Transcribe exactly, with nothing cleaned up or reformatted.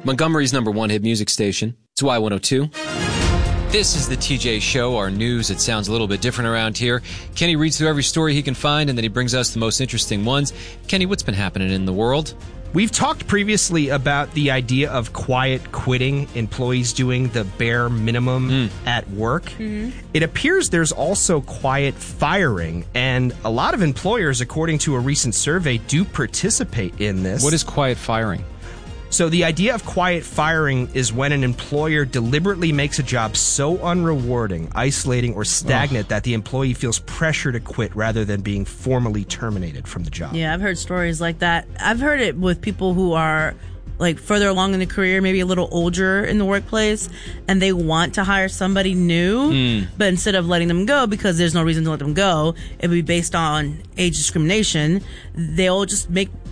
Montgomery's number one hit music station. It's Y one oh two. This is the T J Show, our news. It sounds a little bit different around here. Kenny reads through every story he can find, and then he brings us the most interesting ones. Kenny, what's been happening in the world? We've talked previously about the idea of quiet quitting, employees doing the bare minimum mm. at work. Mm-hmm. It appears there's also quiet firing, and a lot of employers, according to a recent survey, do participate in this. What is quiet firing? So the idea of quiet firing is when an employer deliberately makes a job so unrewarding, isolating, or stagnant Ugh. that the employee feels pressure to quit rather than being formally terminated from the job. Yeah, I've heard stories like that. I've heard it with people who are like further along in the career, maybe a little older in the workplace, and they want to hire somebody new, mm. but instead of letting them go because there's no reason to let them go, it would be based on age discrimination, they'll just make